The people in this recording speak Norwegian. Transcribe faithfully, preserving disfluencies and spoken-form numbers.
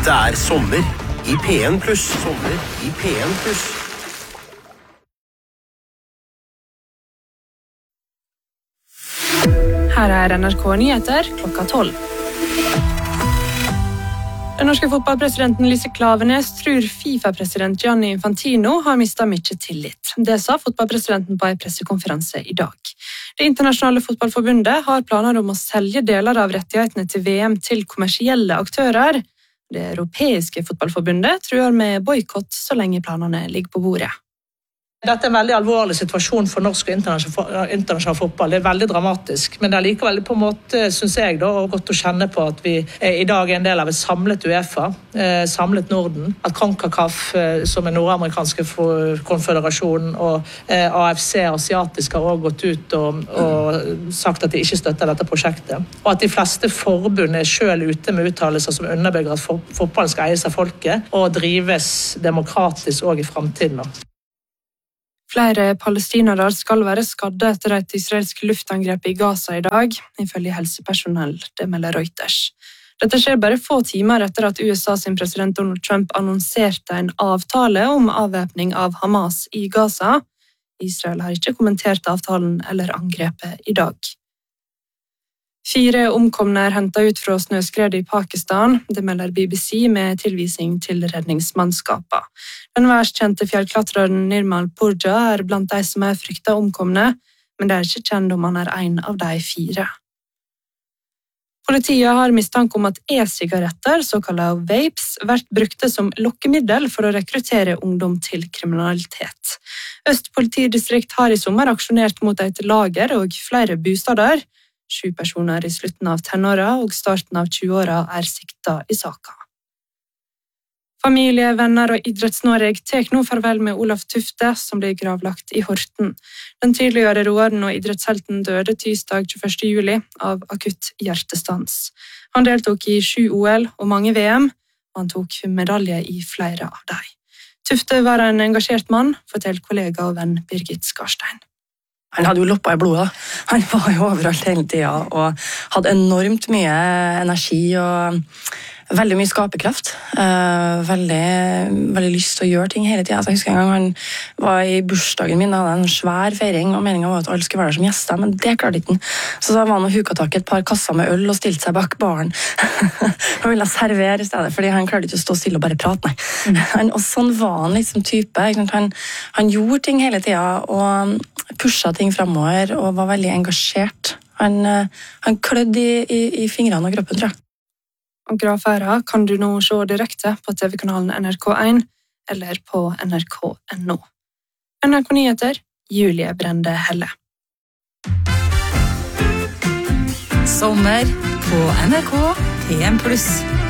Dette er sommer i P en pluss. Sommer i P en pluss. Her er N R K Nyheter klokka tolv. Den norske fotballpresidenten Lise Klaveness tror FIFA-president Gianni Infantino har mistet mye tillit. Det sa fotballpresidenten på en pressekonferanse i dag. Det internasjonale fotballforbundet har planer om å selge deler av rettighetene til V M til kommersielle aktører. Det europeiske fotballforbundet truer med boikott så lenge planene ligger på bordet. Dette er en veldig alvorlig situasjon for norsk og internasjonal fotball. Det er veldig dramatisk, men det er likevel på en måte, synes jeg, da, og godt å kjenne på at vi i dag er en del av et samlet UEFA, samlet Norden, at CONCACAF, som er nordamerikanske konføderasjonen, og A F C, asiatisk, har også gått ut og, og sagt at de ikke støtter dette prosjektet. Og at de fleste forbund er selv ute med uttalelser som underbygger at fotballen skal eies av folket og drives demokratisk også i fremtiden. Flere palestinere skal være skadde etter et israelsk luftangrep i Gaza i dag, ifølge helsepersonell, det melder Reuters. Dette skjer bare få timer etter at U S A sin president Donald Trump annonserte en avtale om avvæpning av Hamas i Gaza. Israel har ikke kommentert avtalen eller angrepet i dag. Fire omkomne er hentet ut fra snøskred i Pakistan, det melder B B C med tilvisning til redningsmannskaper. Den verst kjente fjellklatreren Nirmal Purja er blant de som er fryktet omkomne, men det er ikke kjent om han er en av de fire. Politiet har mistanke om at e-sigaretter, såkalte vapes, vært brukte som lokkemiddel for å rekruttere ungdom til kriminalitet. Øst politidistrikt har i sommer aksjonert mot et lager og flere bostader. Sju personer i slutten av tenåra og starten av tjueåra er sikta i saka. Familie, venner og Idretts-Norge tek nå farvel med Olav Tufte, som ble gravlagt i Horten. Den tidligere roeren og idrettshelten døde tirsdag tjueførste juli av akutt hjertestans. Han deltok i sju O L og mange V M, og han tok medalje i flere av dem. Tufte var en engasjert mann, forteller kollega og venn Birgit Skarstein. Han hadde jo loppa i blodet. Han var jo overalt hele tiden og hadde enormt mye energi og veldig mye skaperkraft. Veldig, veldig lyst til å gjøre ting hele tiden. Jeg husker en gang han var i bursdagen min, da hadde en svær feiring, og meningen var at alle skulle være der som gjester, men det klarte ikke han. Så da var han og huka tak i et par kasser med øl og stilte seg bak baren. Han ville servere i stedet, fordi han klarte ikke å stå stille og bare prate, nei. Mm. Han, og sånn var han liksom type. Han, han gjorde ting hele tiden, og pusha ting fremover, og var veldig engasjert. Han, han klødde i, i, i fingrene og kroppen, tror jeg. Og gravferda kan du nå se direkte på T V-kanalen N R K en eller på N R K punktum no. N R K Nyheter, Julie Brende Helle. Sommer på N R K P en pluss.